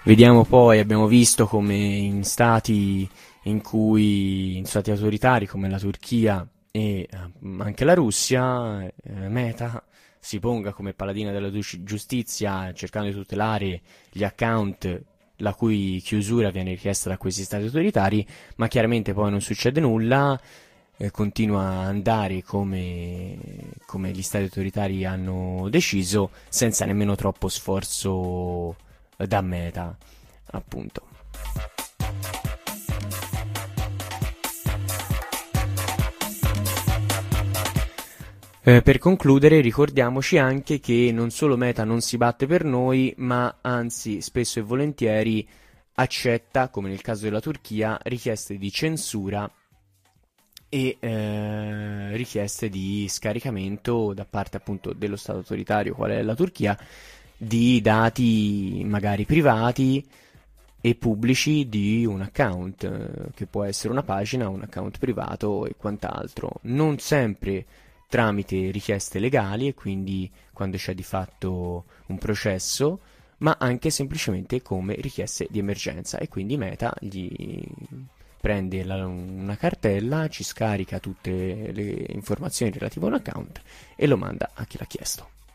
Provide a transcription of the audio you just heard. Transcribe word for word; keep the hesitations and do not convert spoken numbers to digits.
Vediamo poi, abbiamo visto come in stati in cui, in stati autoritari come la Turchia e eh, anche la Russia, eh, Meta si ponga come paladina della giu- giustizia cercando di tutelare gli account la cui chiusura viene richiesta da questi stati autoritari, ma chiaramente poi non succede nulla, eh, continua a andare come, come gli stati autoritari hanno deciso, senza nemmeno troppo sforzo eh, da Meta, appunto. Eh, per concludere, ricordiamoci anche che non solo Meta non si batte per noi, ma anzi, spesso e volentieri accetta, come nel caso della Turchia, richieste di censura e eh, richieste di scaricamento da parte appunto dello Stato autoritario, quale è la Turchia, di dati magari privati e pubblici di un account, eh, che può essere una pagina, un account privato e quant'altro. Non sempre tramite richieste legali e quindi quando c'è di fatto un processo, ma anche semplicemente come richieste di emergenza e quindi Meta gli prende la- una cartella, ci scarica tutte le informazioni relative a un account e lo manda a chi l'ha chiesto.